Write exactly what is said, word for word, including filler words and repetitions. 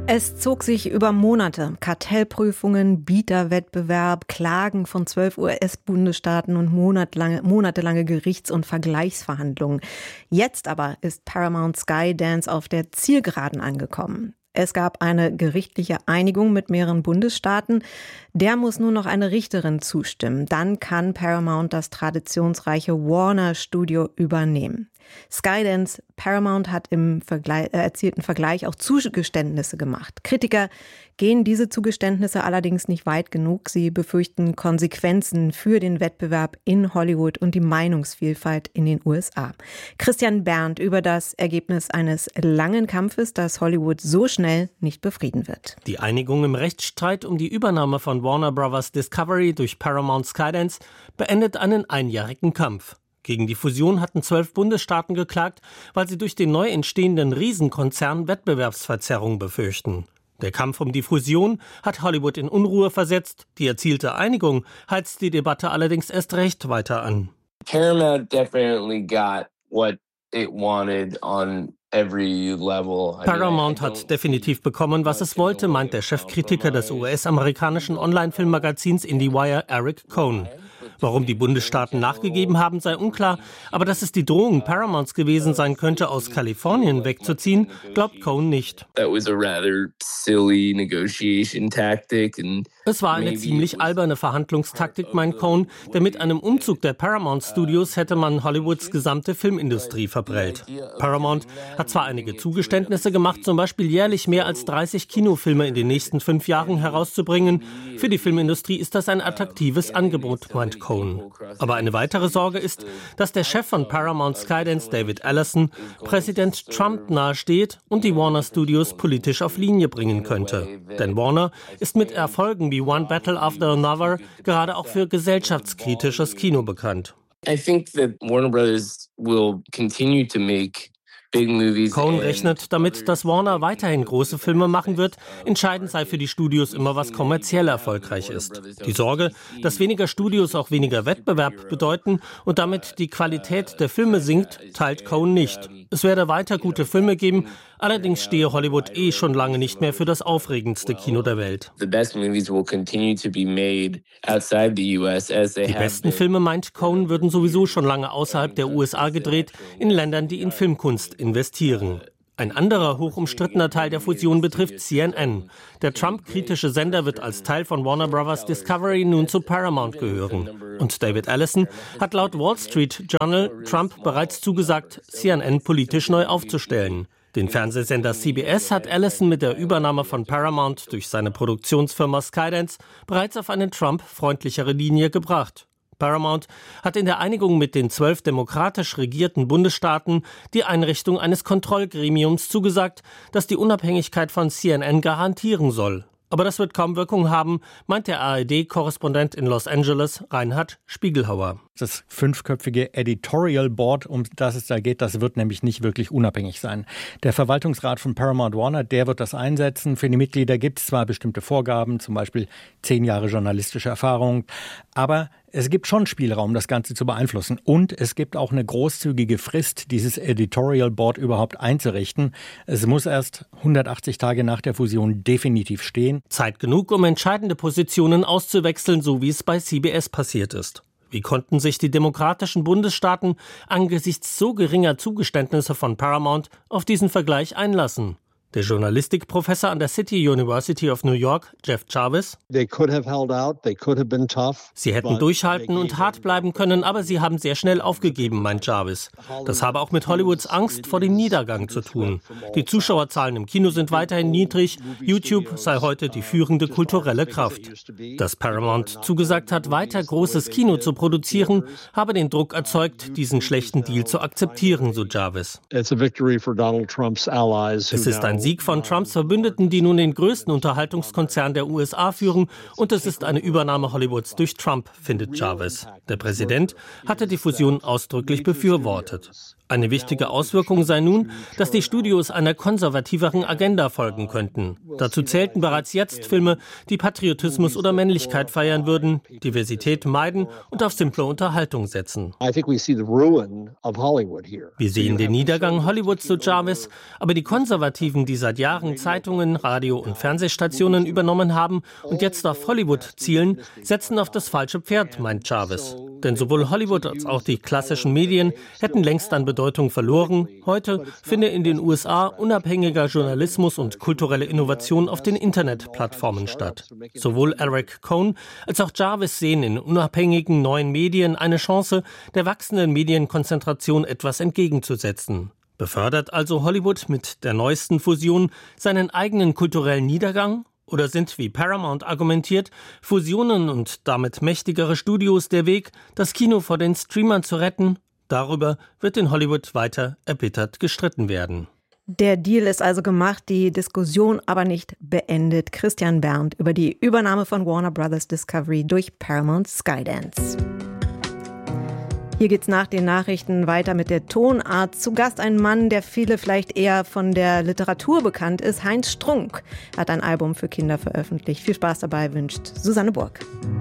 Es zog sich über Monate. Kartellprüfungen, Bieterwettbewerb, Klagen von zwölf U S-Bundesstaaten und monatelange, monatelange Gerichts- und Vergleichsverhandlungen. Jetzt aber ist Paramount Skydance auf der Zielgeraden angekommen. Es gab eine gerichtliche Einigung mit mehreren Bundesstaaten. Der muss nur noch eine Richterin zustimmen. Dann kann Paramount das traditionsreiche Warner-Studio übernehmen. Skydance Paramount hat im Vergleich, äh, erzielten Vergleich auch Zugeständnisse gemacht. Kritiker gehen diese Zugeständnisse allerdings nicht weit genug. Sie befürchten Konsequenzen für den Wettbewerb in Hollywood und die Meinungsvielfalt in den U S A. Christian Berndt über das Ergebnis eines langen Kampfes, das Hollywood so schnell nicht befrieden wird. Die Einigung im Rechtsstreit um die Übernahme von Warner Bros. Discovery durch Paramount Skydance beendet einen einjährigen Kampf. Gegen die Fusion hatten zwölf Bundesstaaten geklagt, weil sie durch den neu entstehenden Riesenkonzern Wettbewerbsverzerrung befürchten. Der Kampf um die Fusion hat Hollywood in Unruhe versetzt. Die erzielte Einigung heizt die Debatte allerdings erst recht weiter an. Paramount definitely got what it wanted on every level. Paramount hat definitiv bekommen, was es wollte, meint der Chefkritiker des U S-amerikanischen Online-Filmmagazins IndieWire, Eric Kohn. Warum die Bundesstaaten nachgegeben haben, sei unklar, aber dass es die Drohung Paramounts gewesen sein könnte, aus Kalifornien wegzuziehen, glaubt Kohn nicht. Es war eine ziemlich alberne Verhandlungstaktik, meint Kohn, denn mit einem Umzug der Paramount Studios hätte man Hollywoods gesamte Filmindustrie verprellt. Paramount hat zwar einige Zugeständnisse gemacht, zum Beispiel jährlich mehr als dreißig Kinofilme in den nächsten fünf Jahren herauszubringen. Für die Filmindustrie ist das ein attraktives Angebot, meint Kohn. Aber eine weitere Sorge ist, dass der Chef von Paramount Skydance, David Ellison, Präsident Trump nahesteht und die Warner Studios politisch auf Linie bringen könnte. Denn Warner ist mit Erfolgen wie One Battle After Another gerade auch für gesellschaftskritisches Kino bekannt. I think that Warner Brothers will continue to make Kohn rechnet damit, dass Warner weiterhin große Filme machen wird. Entscheidend sei für die Studios immer, was kommerziell erfolgreich ist. Die Sorge, dass weniger Studios auch weniger Wettbewerb bedeuten und damit die Qualität der Filme sinkt, teilt Kohn nicht. Es werde weiter gute Filme geben, allerdings stehe Hollywood eh schon lange nicht mehr für das aufregendste Kino der Welt. Die besten Filme, meint Kohn, würden sowieso schon lange außerhalb der U S A gedreht, in Ländern, die in Filmkunst investieren. Ein anderer hochumstrittener Teil der Fusion betrifft C N N. Der Trump-kritische Sender wird als Teil von Warner Bros. Discovery nun zu Paramount gehören. Und David Ellison hat laut Wall Street Journal Trump bereits zugesagt, C N N politisch neu aufzustellen. Den Fernsehsender C B S hat Ellison mit der Übernahme von Paramount durch seine Produktionsfirma Skydance bereits auf eine Trump-freundlichere Linie gebracht. Paramount hat in der Einigung mit den zwölf demokratisch regierten Bundesstaaten die Einrichtung eines Kontrollgremiums zugesagt, das die Unabhängigkeit von C N N garantieren soll. Aber das wird kaum Wirkung haben, meint der A R D-Korrespondent in Los Angeles, Reinhard Spiegelhauer. Das fünfköpfige Editorial Board, um das es da geht, das wird nämlich nicht wirklich unabhängig sein. Der Verwaltungsrat von Paramount Warner, der wird das einsetzen. Für die Mitglieder gibt es zwar bestimmte Vorgaben, zum Beispiel zehn Jahre journalistische Erfahrung, aber es gibt schon Spielraum, das Ganze zu beeinflussen. Und es gibt auch eine großzügige Frist, dieses Editorial Board überhaupt einzurichten. Es muss erst hundertachtzig Tage nach der Fusion definitiv stehen. Zeit genug, um entscheidende Positionen auszuwechseln, so wie es bei C B S passiert ist. Wie konnten sich die demokratischen Bundesstaaten angesichts so geringer Zugeständnisse von Paramount auf diesen Vergleich einlassen? Der Journalistikprofessor an der City University of New York, Jeff Jarvis. Sie hätten durchhalten und hart bleiben können, aber sie haben sehr schnell aufgegeben, meint Jarvis. Das habe auch mit Hollywoods Angst vor dem Niedergang zu tun. Die Zuschauerzahlen im Kino sind weiterhin niedrig. YouTube sei heute die führende kulturelle Kraft. Dass Paramount zugesagt hat, weiter großes Kino zu produzieren, habe den Druck erzeugt, diesen schlechten Deal zu akzeptieren, so Jarvis. Es ist ein Sieg von Trumps Verbündeten, die nun den größten Unterhaltungskonzern der U S A führen, und es ist eine Übernahme Hollywoods durch Trump, findet Jarvis. Der Präsident hatte die Fusion ausdrücklich befürwortet. Eine wichtige Auswirkung sei nun, dass die Studios einer konservativeren Agenda folgen könnten. Dazu zählten bereits jetzt Filme, die Patriotismus oder Männlichkeit feiern würden, Diversität meiden und auf simple Unterhaltung setzen. Wir sehen den Niedergang Hollywoods, so Jarvis, aber die Konservativen, die seit Jahren Zeitungen, Radio- und Fernsehstationen übernommen haben und jetzt auf Hollywood zielen, setzen auf das falsche Pferd, meint Jarvis. Denn sowohl Hollywood als auch die klassischen Medien hätten längst an Bedeutung verloren. Heute finde in den U S A unabhängiger Journalismus und kulturelle Innovation auf den Internetplattformen statt. Sowohl Eric Cohn als auch Jarvis sehen in unabhängigen neuen Medien eine Chance, der wachsenden Medienkonzentration etwas entgegenzusetzen. Befördert also Hollywood mit der neuesten Fusion seinen eigenen kulturellen Niedergang? Oder sind, wie Paramount argumentiert, Fusionen und damit mächtigere Studios der Weg, das Kino vor den Streamern zu retten? Darüber wird in Hollywood weiter erbittert gestritten werden. Der Deal ist also gemacht, die Diskussion aber nicht beendet. Christian Berndt über die Übernahme von Warner Brothers Discovery durch Paramount Skydance. Hier geht's nach den Nachrichten weiter mit der Tonart. Zu Gast ein Mann, der viele vielleicht eher von der Literatur bekannt ist, Heinz Strunk. Er hat ein Album für Kinder veröffentlicht. Viel Spaß dabei wünscht Susanne Burg.